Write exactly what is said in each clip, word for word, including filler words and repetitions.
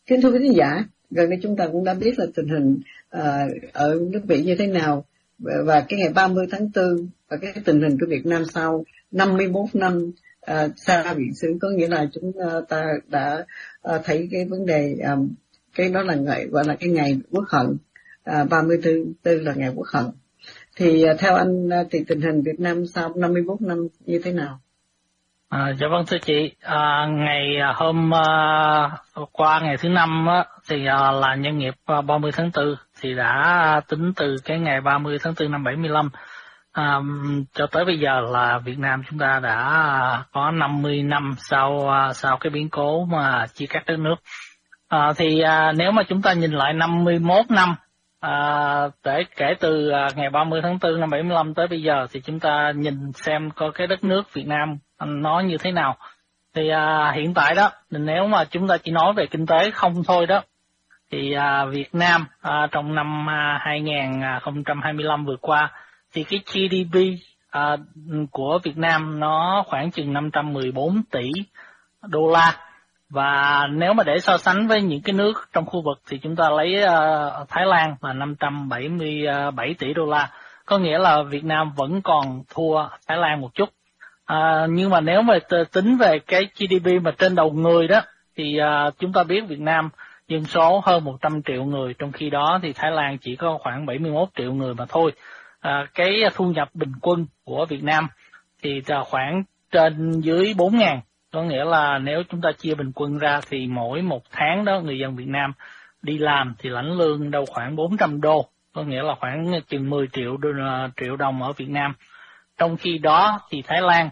Kính thưa quý khán giả, gần đây chúng ta cũng đã biết là tình hình à, ở nước Mỹ như thế nào, và cái ngày ba mươi tháng tư và cái tình hình của Việt Nam sau năm mươi mốt năm à, xa biển xứ, có nghĩa là chúng ta đã à, thấy cái vấn đề à, cái đó là ngày gọi là cái ngày quốc hận, à, ba mươi tư là ngày quốc hận. Thì à, theo anh thì tình hình Việt Nam sau năm mươi mốt năm như thế nào? À, dạ vâng thưa chị, à, ngày hôm à, qua ngày thứ năm á, thì à, là nhân nghiệp à, ba mươi tháng tư thì đã tính từ cái ngày ba mươi tháng tư năm bảy mươi lăm à, cho tới bây giờ là Việt Nam chúng ta đã có năm mươi năm sau sau cái biến cố mà chia cắt đất nước. À, thì à, nếu mà chúng ta nhìn lại năm mươi mốt năm à, để kể từ à, ngày ba mươi tháng tư năm bảy mươi lăm tới bây giờ, thì chúng ta nhìn xem coi cái đất nước Việt Nam nó như thế nào. Thì à, hiện tại đó, nếu mà chúng ta chỉ nói về kinh tế không thôi đó, thì à, Việt Nam à, trong năm à, hai không hai lăm vừa qua thì cái giê đê pê à, của Việt Nam nó khoảng chừng năm trăm mười bốn tỷ đô la. Và nếu mà để so sánh với những cái nước trong khu vực thì chúng ta lấy uh, Thái Lan là năm trăm bảy mươi bảy tỷ đô la. Có nghĩa là Việt Nam vẫn còn thua Thái Lan một chút. À, nhưng mà nếu mà tính về cái giê đê pê mà trên đầu người đó, thì uh, chúng ta biết Việt Nam dân số hơn một trăm triệu người, trong khi đó thì Thái Lan chỉ có khoảng bảy mươi mốt triệu người mà thôi. À, cái thu nhập bình quân của Việt Nam thì khoảng trên dưới bốn ngàn. Có nghĩa là nếu chúng ta chia bình quân ra thì mỗi một tháng đó người dân Việt Nam đi làm thì lãnh lương đâu khoảng bốn trăm đô. Có nghĩa là khoảng chừng mười triệu triệu đồng ở Việt Nam. Trong khi đó thì Thái Lan,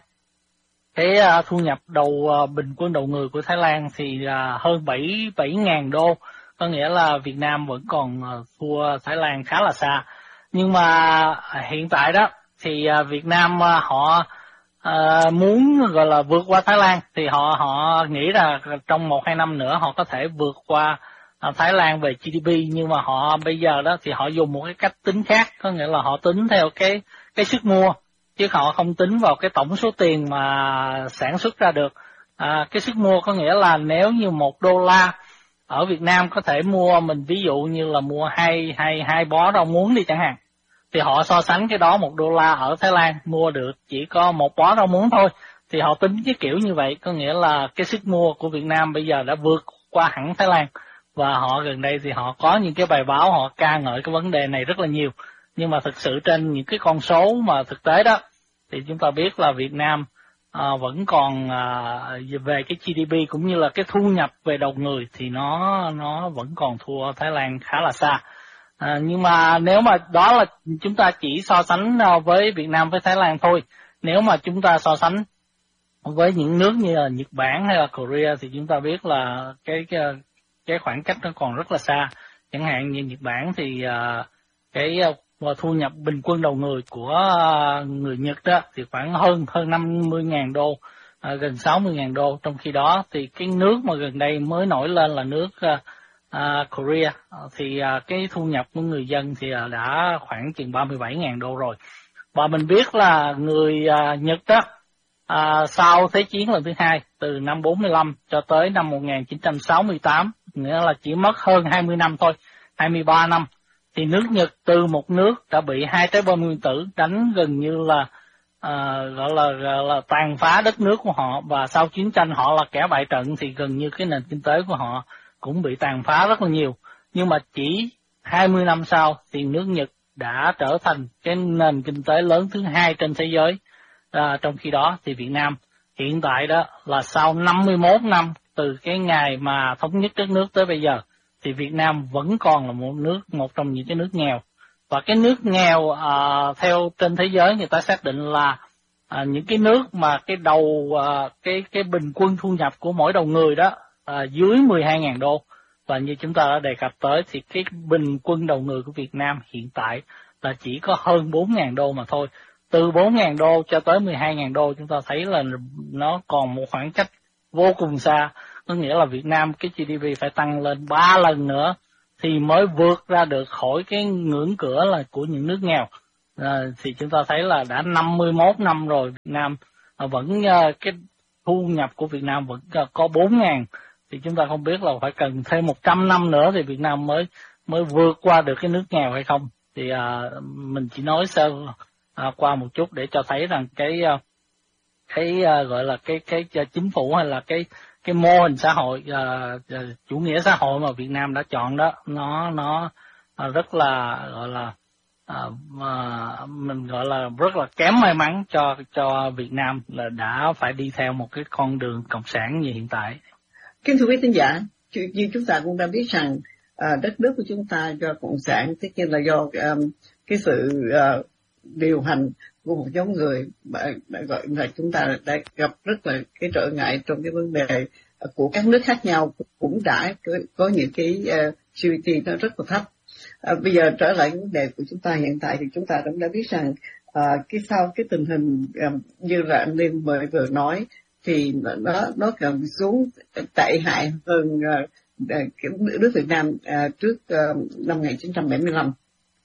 cái thu nhập đầu bình quân đầu người của Thái Lan thì hơn bảy ngàn đô. Có nghĩa là Việt Nam vẫn còn thua Thái Lan khá là xa. Nhưng mà hiện tại đó thì Việt Nam họ À, muốn gọi là vượt qua Thái Lan, thì họ họ nghĩ là trong một hai năm nữa họ có thể vượt qua à, Thái Lan về giê đê pê, nhưng mà họ bây giờ đó thì họ dùng một cái cách tính khác, có nghĩa là họ tính theo cái cái sức mua, chứ họ không tính vào cái tổng số tiền mà sản xuất ra được. À, cái sức mua có nghĩa là nếu như một đô la ở Việt Nam có thể mua, mình ví dụ như là mua hai hai hai bó rau muống đi chẳng hạn, thì họ so sánh cái đó một đô la ở Thái Lan mua được chỉ có một bó rau muống thôi. Thì họ tính cái kiểu như vậy, có nghĩa là cái sức mua của Việt Nam bây giờ đã vượt qua hẳn Thái Lan. Và họ gần đây thì họ có những cái bài báo họ ca ngợi cái vấn đề này rất là nhiều. Nhưng mà thực sự trên những cái con số mà thực tế đó, thì chúng ta biết là Việt Nam à, vẫn còn à, về cái giê đê pê cũng như là cái thu nhập về đầu người thì nó nó vẫn còn thua Thái Lan khá là xa. À, nhưng mà nếu mà đó là chúng ta chỉ so sánh với Việt Nam với Thái Lan thôi. Nếu mà chúng ta so sánh với những nước như là Nhật Bản hay là Korea thì chúng ta biết là cái cái, cái khoảng cách nó còn rất là xa. Chẳng hạn như Nhật Bản thì uh, cái uh, thu nhập bình quân đầu người của uh, người Nhật đó thì khoảng hơn hơn năm mươi ngàn đô, uh, gần sáu mươi ngàn đô. Trong khi đó thì cái nước mà gần đây mới nổi lên là nước uh, Uh, Korea thì uh, cái thu nhập của người dân thì uh, đã khoảng chừng ba mươi bảy ngàn đô rồi. Và mình biết là người uh, Nhật đó uh, sau Thế chiến lần thứ hai từ năm bốn mươi lăm cho tới năm một nghìn chín trăm sáu mươi tám, nghĩa là chỉ mất hơn hai mươi năm thôi, hai mươi ba năm, thì nước Nhật từ một nước đã bị hai trái bom nguyên tử đánh gần như là uh, gọi là, gọi là tàn phá đất nước của họ. Và sau chiến tranh họ là kẻ bại trận thì gần như cái nền kinh tế của họ cũng bị tàn phá rất là nhiều. Nhưng mà chỉ hai mươi năm sau thì nước Nhật đã trở thành cái nền kinh tế lớn thứ hai trên thế giới. À, trong khi đó thì Việt Nam hiện tại đó là sau năm mươi mốt năm từ cái ngày mà thống nhất đất nước tới bây giờ, thì Việt Nam vẫn còn là một nước, một trong những cái nước nghèo. Và cái nước nghèo à, theo trên thế giới người ta xác định là à, những cái nước mà cái đầu à, cái cái bình quân thu nhập của mỗi đầu người đó À, dưới mười hai ngàn đô. Và như chúng ta đã đề cập tới thì cái bình quân đầu người của Việt Nam hiện tại là chỉ có hơn bốn ngàn đô mà thôi. Từ bốn ngàn đô cho tới mười hai ngàn đô chúng ta thấy là nó còn một khoảng cách vô cùng xa. Có nghĩa là Việt Nam cái giê đê pê phải tăng lên ba lần nữa thì mới vượt ra được khỏi cái ngưỡng cửa là của những nước nghèo. À, thì chúng ta thấy là đã năm mươi mốt năm rồi Việt Nam à, vẫn à, cái thu nhập của Việt Nam vẫn có bốn ngàn. thì chúng ta không biết là phải cần thêm một trăm năm nữa thì Việt Nam mới mới vượt qua được cái nước nghèo hay không. Thì à, mình chỉ nói sơ à, qua một chút để cho thấy rằng cái cái à, gọi là cái cái chính phủ hay là cái cái mô hình xã hội à, à, chủ nghĩa xã hội mà Việt Nam đã chọn đó, nó nó à, rất là gọi là à, à, mình gọi là rất là kém may mắn cho cho Việt Nam là đã phải đi theo một cái con đường cộng sản như hiện tại. Kính thưa quý thính giả, như chúng ta cũng đã biết rằng à, đất nước của chúng ta do cộng sản, tất nhiên là do um, cái sự uh, điều hành của một nhóm người mà gọi là chúng ta đã gặp rất là cái trở ngại trong cái vấn đề của các nước khác nhau, cũng đã có, có những cái uh, giê đê pê nó rất là thấp. À, bây giờ trở lại vấn đề của chúng ta hiện tại thì chúng ta cũng đã biết rằng à, cái sau cái tình hình um, như là anh Liên mới vừa nói thì nó nó còn xuống tệ hại hơn uh, nước Việt Nam uh, trước uh, năm một nghìn chín trăm bảy mươi lăm.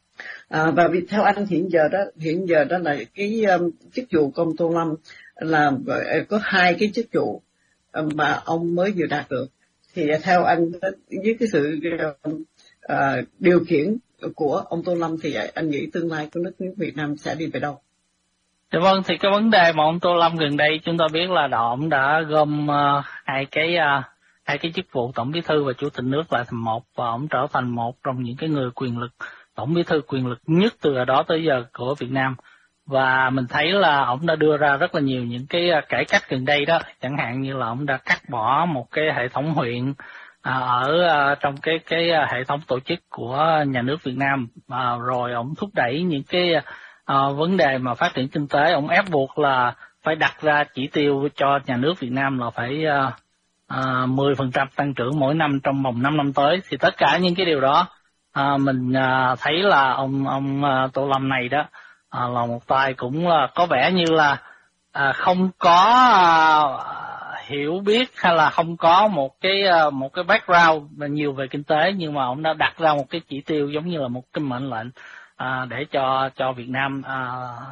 À, và vì theo anh hiện giờ đó hiện giờ đó là cái um, chức vụ của ông Tô Lâm là uh, có hai cái chức vụ um, mà ông mới vừa đạt được. Thì uh, theo anh với cái sự uh, uh, điều khiển của ông Tô Lâm thì uh, anh nghĩ tương lai của nước nước Việt Nam sẽ đi về đâu? Dạ vâng, thì cái vấn đề mà ông Tô Lâm gần đây chúng ta biết là ông đã gom uh, hai cái uh, hai cái chức vụ tổng bí thư và chủ tịch nước lại thành một, và ông trở thành một trong những cái người quyền lực tổng bí thư quyền lực nhất từ hồi đó tới giờ của Việt Nam. Và mình thấy là ông đã đưa ra rất là nhiều những cái uh, cải cách gần đây đó, chẳng hạn như là ông đã cắt bỏ một cái hệ thống huyện uh, ở uh, trong cái cái uh, hệ thống tổ chức của nhà nước Việt Nam, uh, rồi ông thúc đẩy những cái uh, À, vấn đề mà phát triển kinh tế, ông ép buộc là phải đặt ra chỉ tiêu cho nhà nước Việt Nam là phải uh, uh, mười phần trăm tăng trưởng mỗi năm trong vòng năm năm tới. Thì tất cả những cái điều đó uh, mình uh, thấy là ông ông uh, Tô Lâm này đó uh, là một tay cũng uh, có vẻ như là uh, không có uh, hiểu biết hay là không có một cái uh, một cái background nhiều về kinh tế, nhưng mà ông đã đặt ra một cái chỉ tiêu giống như là một cái mệnh lệnh. À, để cho cho Việt Nam à,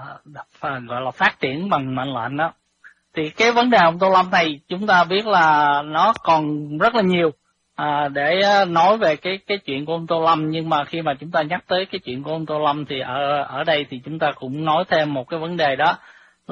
gọi là phát triển bằng mệnh lệnh đó. Thì cái vấn đề ông Tô Lâm này chúng ta biết là nó còn rất là nhiều à, để nói về cái cái chuyện của ông Tô Lâm, nhưng mà khi mà chúng ta nhắc tới cái chuyện của ông Tô Lâm thì ở ở đây thì chúng ta cũng nói thêm một cái vấn đề, đó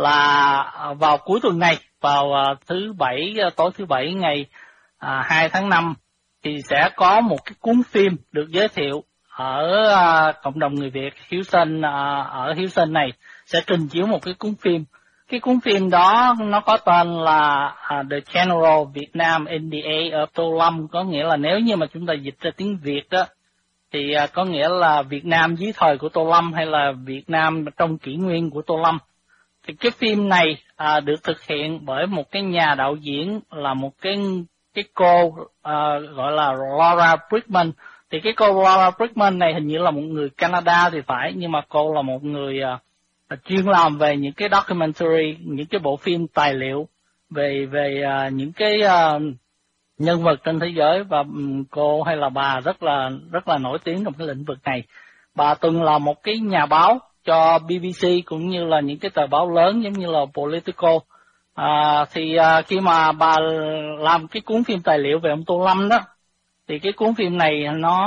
là vào cuối tuần này, vào thứ bảy tối thứ bảy ngày à, hai tháng năm thì sẽ có một cái cuốn phim được giới thiệu ở uh, cộng đồng người Việt Houston, uh, ở Houston này sẽ trình chiếu một cái cuốn phim. Cái cuốn phim đó nó có tên là uh, The General Vietnam in the Age of Tô Lâm, có nghĩa là nếu như mà chúng ta dịch ra tiếng Việt đó thì uh, có nghĩa là Việt Nam dưới thời của Tô Lâm hay là Việt Nam trong kỷ nguyên của Tô Lâm. Thì cái phim này uh, được thực hiện bởi một cái nhà đạo diễn là một cái cái cô uh, gọi là Laura Brigman. Thì cái cô Laura Brigman này hình như là một người Canada thì phải, nhưng mà cô là một người uh, chuyên làm về những cái documentary, những cái bộ phim tài liệu về về uh, những cái uh, nhân vật trên thế giới, và um, cô hay là bà rất là rất là nổi tiếng trong cái lĩnh vực này. Bà từng là một cái nhà báo cho bê bê xê cũng như là những cái tờ báo lớn giống như là Politico. Uh, thì uh, khi mà bà làm cái cuốn phim tài liệu về ông Tô Lâm đó, thì cái cuốn phim này nó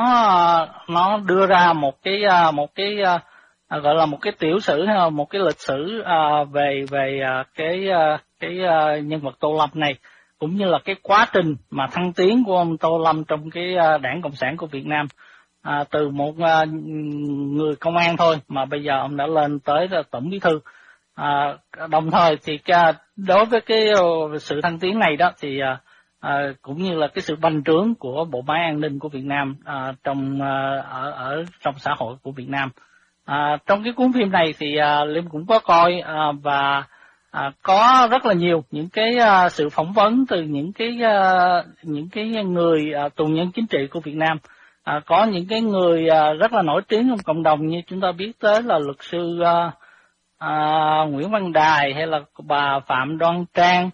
nó đưa ra một cái một cái gọi là một cái tiểu sử hay là một cái lịch sử về về cái cái nhân vật Tô Lâm này, cũng như là cái quá trình mà thăng tiến của ông Tô Lâm trong cái Đảng Cộng sản của Việt Nam, à, từ một người công an thôi mà bây giờ ông đã lên tới tổng bí thư. À, đồng thời thì đối với cái sự thăng tiến này đó thì À, cũng như là cái sự bành trướng của bộ máy an ninh của Việt Nam à, trong à, ở ở trong xã hội của Việt Nam. À, trong cái cuốn phim này thì à, Liêm cũng có coi à, và à, có rất là nhiều những cái à, sự phỏng vấn từ những cái à, những cái người à, tù nhân chính trị của Việt Nam. À, có những cái người à, rất là nổi tiếng trong cộng đồng, như chúng ta biết tới là luật sư à, à, Nguyễn Văn Đài hay là bà Phạm Đoan Trang.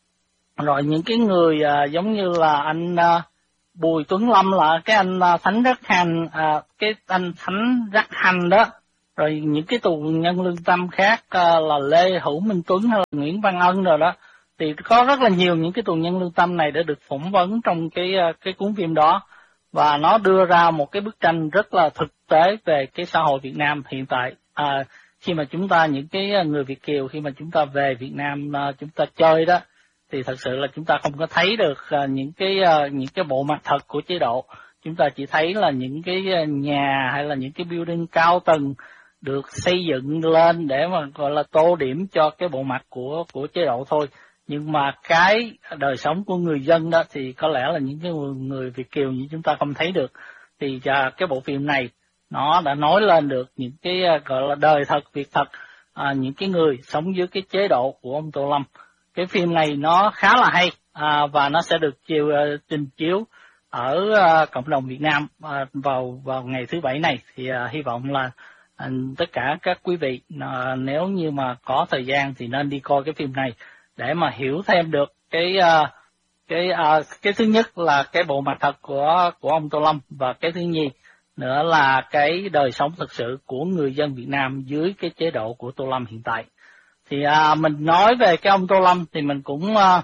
Rồi những cái người à, giống như là anh à, Bùi Tuấn Lâm, là cái anh à, Thánh Rắc Hành, à, cái anh Thánh Rắc Hành đó. Rồi những cái tù nhân lương tâm khác à, là Lê Hữu Minh Tuấn hay là Nguyễn Văn Ân rồi đó. Thì có rất là nhiều những cái tù nhân lương tâm này đã được phỏng vấn trong cái cái cuốn phim đó, và nó đưa ra một cái bức tranh rất là thực tế về cái xã hội Việt Nam hiện tại. À, khi mà chúng ta, những cái người Việt kiều, khi mà chúng ta về Việt Nam chúng ta chơi đó, thì thật sự là chúng ta không có thấy được những cái những cái bộ mặt thật của chế độ. Chúng ta chỉ thấy là những cái nhà hay là những cái building cao tầng được xây dựng lên để mà gọi là tô điểm cho cái bộ mặt của của chế độ thôi. Nhưng mà cái đời sống của người dân đó thì có lẽ là những cái người, người Việt kiều như chúng ta không thấy được. Thì cái bộ phim này nó đã nói lên được những cái gọi là đời thật, việc thật, à, những cái người sống dưới cái chế độ của ông Tô Lâm. Cái phim này nó khá là hay, à, và nó sẽ được chiều uh, trình chiếu ở uh, cộng đồng Việt Nam uh, vào vào ngày thứ Bảy này. Thì uh, hy vọng là uh, tất cả các quý vị uh, nếu như mà có thời gian thì nên đi coi cái phim này để mà hiểu thêm được cái uh, cái uh, cái thứ nhất là cái bộ mặt thật của của ông Tô Lâm, và cái thứ nhì nữa là cái đời sống thực sự của người dân Việt Nam dưới cái chế độ của Tô Lâm hiện tại. Thì à, mình nói về cái ông Tô Lâm thì mình cũng à,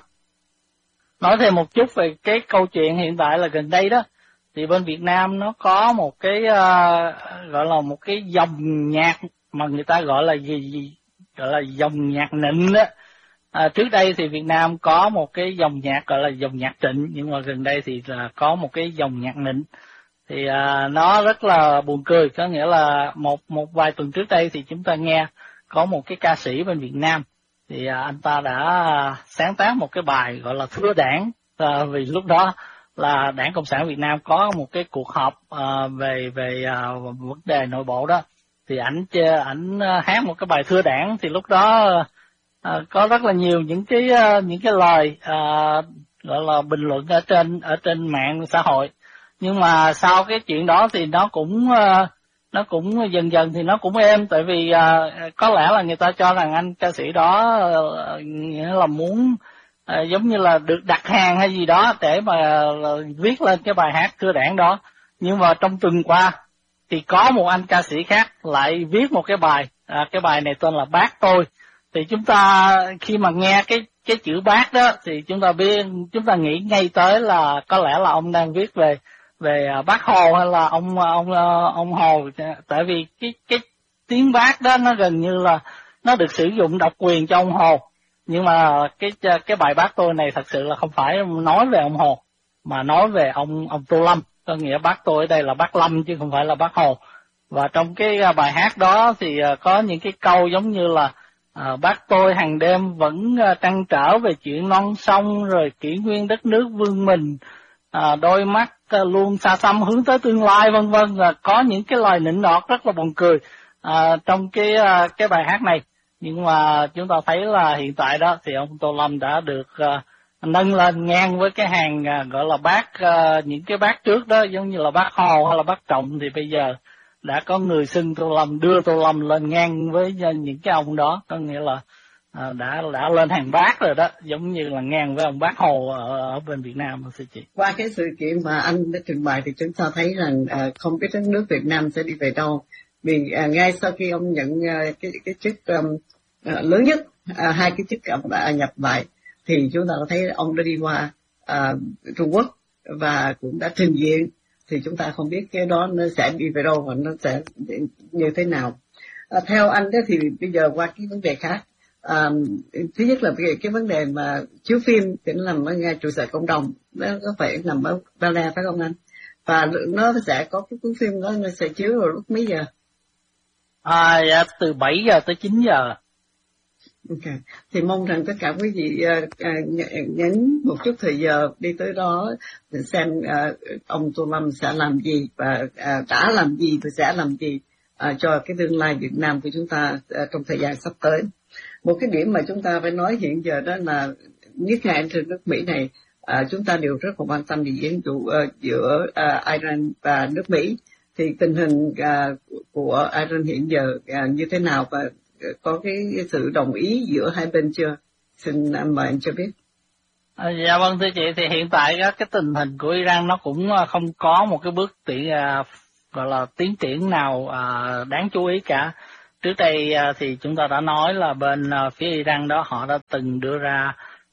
nói thêm một chút về cái câu chuyện hiện tại là gần đây đó. Thì bên Việt Nam nó có một cái à, gọi là một cái dòng nhạc mà người ta gọi là gì, gì gọi là dòng nhạc nịnh đó. À, trước đây thì Việt Nam có một cái dòng nhạc gọi là dòng nhạc trịnh, nhưng mà gần đây thì là có một cái dòng nhạc nịnh. Thì à, nó rất là buồn cười, có nghĩa là một một vài tuần trước đây thì chúng ta nghe có một cái ca sĩ bên Việt Nam, thì à, anh ta đã à, sáng tác một cái bài gọi là Thưa Đảng, à, vì lúc đó là Đảng Cộng sản Việt Nam có một cái cuộc họp à, về về à, vấn đề nội bộ đó, thì ảnh ảnh hát một cái bài Thưa Đảng. Thì lúc đó à, có rất là nhiều những cái à, những cái lời à, gọi là bình luận ở trên ở trên mạng xã hội. Nhưng mà sau cái chuyện đó thì nó cũng uh, nó cũng dần dần thì nó cũng êm, tại vì uh, có lẽ là người ta cho rằng anh ca sĩ đó uh, nghĩa là muốn uh, giống như là được đặt hàng hay gì đó để mà uh, viết lên cái bài hát Thưa Đảng đó. Nhưng mà trong tuần qua thì có một anh ca sĩ khác lại viết một cái bài, uh, cái bài này tên là Bác Tôi. Thì chúng ta khi mà nghe cái cái chữ bác đó thì chúng ta biết, chúng ta nghĩ ngay tới là có lẽ là ông đang viết về về Bác Hồ hay là ông ông ông Hồ, tại vì cái cái tiếng bác đó nó gần như là nó được sử dụng độc quyền cho ông Hồ. Nhưng mà cái cái bài Bác Tôi này thật sự là không phải nói về ông Hồ, mà nói về ông ông Tô Lâm, có nghĩa Bác Tôi ở đây là Bác Lâm chứ không phải là Bác Hồ. Và trong cái bài hát đó thì có những cái câu giống như là à, bác tôi hàng đêm vẫn trăn trở về chuyện non sông, rồi kỷ nguyên đất nước vương mình, à, đôi mắt luôn xa xăm hướng tới tương lai, vân vân. Và có những cái lời nịnh nọt rất là buồn cười à, trong cái cái bài hát này. Nhưng mà chúng ta thấy là hiện tại đó thì ông Tô Lâm đã được uh, nâng lên ngang với cái hàng uh, gọi là bác uh, những cái bác trước đó, giống như là Bác Hồ hay là Bác Trọng, thì bây giờ đã có người xưng Tô Lâm, đưa Tô Lâm lên ngang với những cái ông đó, có nghĩa là à, đã đã lên hàng bác rồi đó, giống như là ngang với ông Bác Hồ ở, ở bên Việt Nam. Thưa chị, qua cái sự kiện mà anh đã trình bày thì chúng ta thấy rằng à, không biết đất nước Việt Nam sẽ đi về đâu, vì à, ngay sau khi ông nhận à, cái cái chức um, à, lớn nhất, à, hai cái chức ông đã nhập lại, thì chúng ta thấy ông đã đi qua à, Trung Quốc và cũng đã trình diện. Thì chúng ta không biết cái đó nó sẽ đi về đâu và nó sẽ như thế nào. À, theo anh đó thì bây giờ qua cái vấn đề khác, à, thứ nhất là cái, cái vấn đề mà chiếu phim thì nó nằm ở ngay trụ sở cộng đồng, nó có phải nằm ở Bel Air phải không anh? Và nó sẽ có cái cuốn phim đó nó sẽ chiếu vào lúc mấy giờ? À, dạ, từ bảy giờ tới chín giờ. Ok, thì mong rằng tất cả quý vị uh, uh, nhấn một chút thời giờ đi tới đó để xem uh, ông Tô Lâm sẽ làm gì và uh, đã làm gì và sẽ làm gì uh, cho cái tương lai Việt Nam của chúng ta uh, trong thời gian sắp tới. Một cái điểm mà chúng ta phải nói hiện giờ đó là nhất là trên nước Mỹ này, uh, chúng ta đều rất là quan tâm về diễn vụ uh, giữa uh, Iran và nước Mỹ. Thì tình hình uh, của Iran hiện giờ uh, như thế nào và có cái sự đồng ý giữa hai bên chưa? Xin mời anh cho biết. À, dạ vâng thưa chị, thì hiện tại cái tình hình của Iran nó cũng không có một cái bước tiến à, gọi là tiến triển nào à, đáng chú ý cả. Trước đây à, thì chúng ta đã nói là bên à, phía Iran đó họ đã từng đưa ra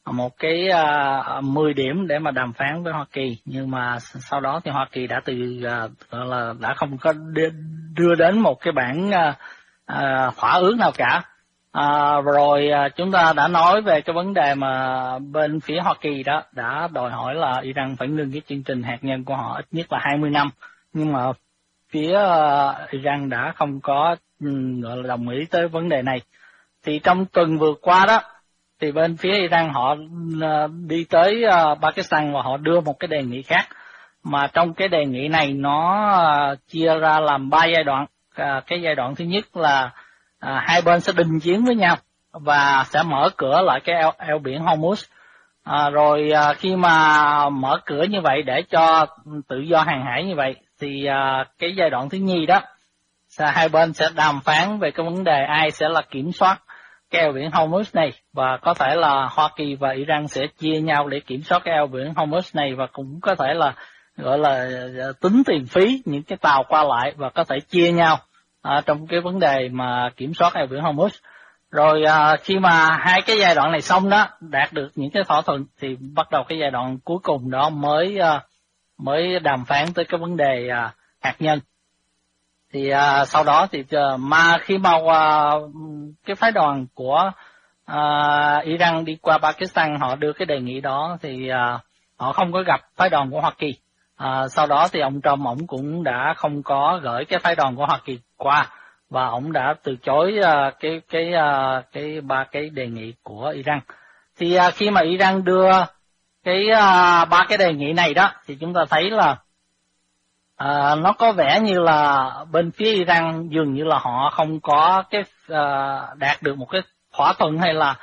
một cái uh, mười điểm để mà đàm phán với Hoa Kỳ, nhưng mà sau đó thì Hoa Kỳ đã từ uh, gọi là đã không có đưa, đưa đến một cái bản uh, uh, thỏa ước nào cả. Uh, rồi uh, chúng ta đã nói về cái vấn đề mà bên phía Hoa Kỳ đó đã đòi hỏi là Iran phải ngừng cái chương trình hạt nhân của họ ít nhất là hai mươi năm, nhưng mà phía uh, Iran đã không có um, gọi là đồng ý tới vấn đề này. Thì trong tuần vừa qua đó thì bên phía Iran họ uh, đi tới uh, Pakistan và họ đưa một cái đề nghị khác, mà trong cái đề nghị này nó uh, chia ra làm ba giai đoạn. Uh, cái giai đoạn thứ nhất là uh, hai bên sẽ đình chiến với nhau và sẽ mở cửa lại cái eo, eo biển Hormuz. Uh, rồi uh, khi mà mở cửa như vậy để cho tự do hàng hải như vậy thì uh, cái giai đoạn thứ nhì đó sẽ, hai bên sẽ đàm phán về cái vấn đề ai sẽ là kiểm soát cái eo biển Hormuz này, và có thể là Hoa Kỳ và Iran sẽ chia nhau để kiểm soát cái eo biển Hormuz này, và cũng có thể là gọi là tính tiền phí những cái tàu qua lại và có thể chia nhau à, trong cái vấn đề mà kiểm soát eo biển Hormuz. Rồi à, khi mà hai cái giai đoạn này xong đó, đạt được những cái thỏa thuận thì bắt đầu cái giai đoạn cuối cùng đó mới à, mới đàm phán tới cái vấn đề à, hạt nhân. Thì uh, sau đó thì uh, mà khi mà uh, cái phái đoàn của uh, Iran đi qua Pakistan họ đưa cái đề nghị đó thì uh, họ không có gặp phái đoàn của Hoa Kỳ. Uh, sau đó thì ông Trump ông cũng đã không có gửi cái phái đoàn của Hoa Kỳ qua, và ông đã từ chối uh, cái cái uh, cái ba cái đề nghị của Iran. Thì uh, khi mà Iran đưa cái uh, ba cái đề nghị này đó thì chúng ta thấy là À, nó có vẻ như là bên phía Iran dường như là họ không có cái uh, đạt được một cái thỏa thuận, hay là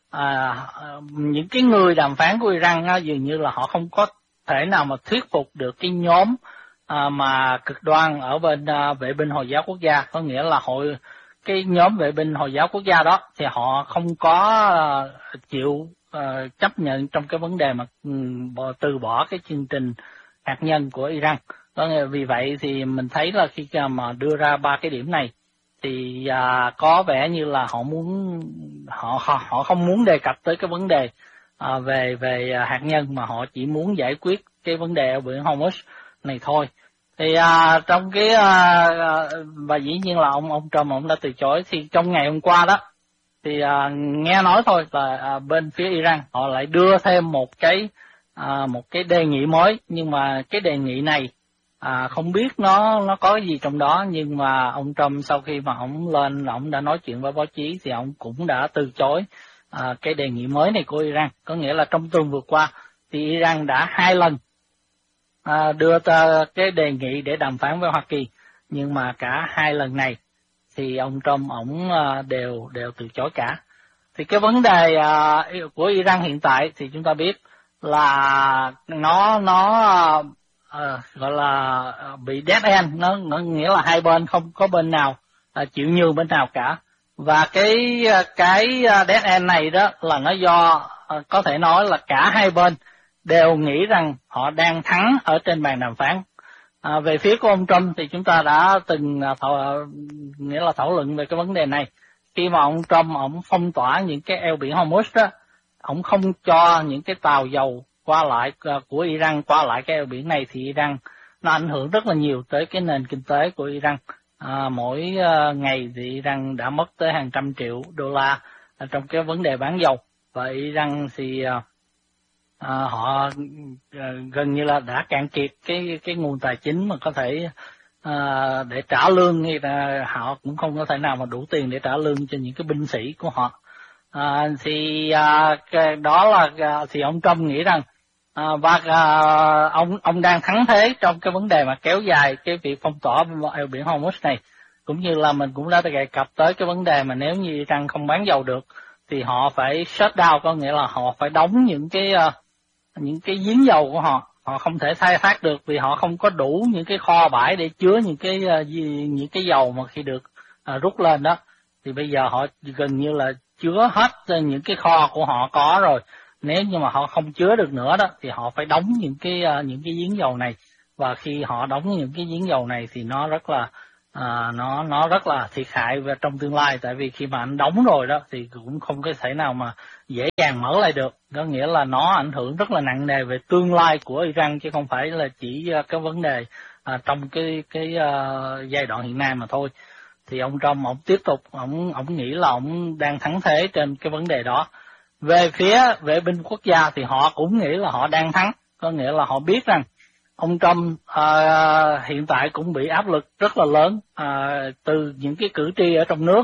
uh, những cái người đàm phán của Iran uh, dường như là họ không có thể nào mà thuyết phục được cái nhóm uh, mà cực đoan ở bên uh, vệ binh Hồi giáo quốc gia, có nghĩa là hội cái nhóm vệ binh Hồi giáo quốc gia đó thì họ không có uh, chịu uh, chấp nhận trong cái vấn đề mà um, từ bỏ cái chương trình hạt nhân của Iran. Vì vậy thì mình thấy là khi mà đưa ra ba cái điểm này thì à, có vẻ như là họ muốn họ họ, họ không muốn đề cập tới cái vấn đề à, về về hạt nhân, mà họ chỉ muốn giải quyết cái vấn đề ở biển Hormuz này thôi. Thì à, trong cái à, và dĩ nhiên là ông ông Trump ông đã từ chối. Thì trong ngày hôm qua đó thì à, nghe nói thôi là à, bên phía Iran họ lại đưa thêm một cái à, một cái đề nghị mới, nhưng mà cái đề nghị này À, không biết nó nó có cái gì trong đó, nhưng mà ông Trump sau khi mà ông lên, ông đã nói chuyện với báo chí thì ông cũng đã từ chối à, cái đề nghị mới này của Iran. Có nghĩa là trong tuần vừa qua thì Iran đã hai lần à, đưa ra cái đề nghị để đàm phán với Hoa Kỳ, nhưng mà cả hai lần này thì ông Trump ông à, đều đều từ chối cả. Thì cái vấn đề à, của Iran hiện tại thì chúng ta biết là nó nó À, gọi là bị dead end, nó, nó nghĩa là hai bên không có bên nào à, chịu nhường bên nào cả. Và cái cái dead end này đó là nó do à, có thể nói là cả hai bên đều nghĩ rằng họ đang thắng ở trên bàn đàm phán. À, về phía của ông Trump thì chúng ta đã từng thảo, nghĩa là thảo luận về cái vấn đề này. Khi mà ông Trump ông phong tỏa những cái eo biển Hormuz đó, ông không cho những cái tàu dầu qua lại của Iran qua lại cái eo biển này, thì Iran nó ảnh hưởng rất là nhiều tới cái nền kinh tế của Iran. À, mỗi uh, ngày thì Iran đã mất tới hàng trăm triệu đô la uh, trong cái vấn đề bán dầu, và Iran thì uh, uh, họ uh, gần như là đã cạn kiệt cái cái nguồn tài chính mà có thể uh, để trả lương, hay là họ cũng không có thể nào mà đủ tiền để trả lương cho những cái binh sĩ của họ. À, thì à, cái đó là à, thì ông Trump nghĩ rằng à, và à, ông ông đang thắng thế trong cái vấn đề mà kéo dài cái việc phong tỏa eo biển Hormuz này, cũng như là mình cũng đã đề cập tới cái vấn đề mà nếu như Iran không bán dầu được thì họ phải shut down, có nghĩa là họ phải đóng những cái uh, những cái giếng dầu của họ, họ không thể khai thác được vì họ không có đủ những cái kho bãi để chứa những cái uh, những cái dầu mà khi được uh, rút lên đó. Thì bây giờ họ gần như là chứa hết những cái kho của họ có rồi, nếu như mà họ không chứa được nữa đó thì họ phải đóng những cái uh, những cái giếng dầu này, và khi họ đóng những cái giếng dầu này thì nó rất là à, nó nó rất là thiệt hại về trong tương lai, tại vì khi mà anh đóng rồi đó thì cũng không có thể nào mà dễ dàng mở lại được. Có nghĩa là nó ảnh hưởng rất là nặng nề về tương lai của Iran, chứ không phải là chỉ cái vấn đề à, trong cái cái uh, giai đoạn hiện nay mà thôi. Thì ông Trump ông tiếp tục ông ông nghĩ là ông đang thắng thế trên cái vấn đề đó. Về phía vệ binh quốc gia thì họ cũng nghĩ là họ đang thắng, có nghĩa là họ biết rằng ông Trump uh, hiện tại cũng bị áp lực rất là lớn uh, từ những cái cử tri ở trong nước